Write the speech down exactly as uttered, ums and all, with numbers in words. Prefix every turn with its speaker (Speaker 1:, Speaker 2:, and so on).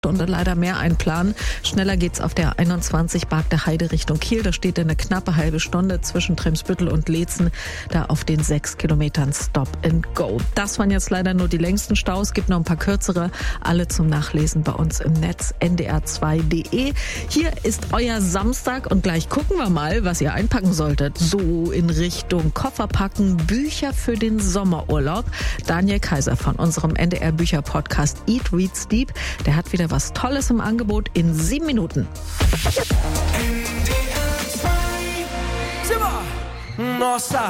Speaker 1: Stunde leider mehr einplanen. Schneller geht's auf der einundzwanzig Bargter Heide Richtung Kiel. Da steht eine knappe halbe Stunde zwischen Tremsbüttel und Leetzen. Da auf den sechs Kilometern Stop and Go. Das waren jetzt leider nur die längsten Staus. Gibt noch ein paar kürzere. Alle zum Nachlesen bei uns im Netz n d r zwei punkt d e. Hier ist euer Samstag und gleich gucken wir mal, was ihr einpacken solltet. So in Richtung Koffer packen, Bücher für den Sommerurlaub. Daniel Kaiser von unserem N D R Bücher Podcast Eat, Read, Sleep. Der hat wieder was Tolles im Angebot in sieben Minuten.
Speaker 2: N D R zwei. Nossa